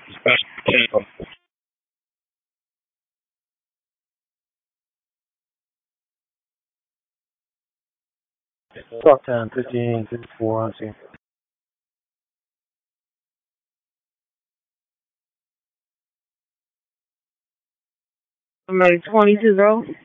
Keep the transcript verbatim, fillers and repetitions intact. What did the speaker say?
Talk ten, fifteen, fifty-four on scene. I'm ready. twenty-two, bro.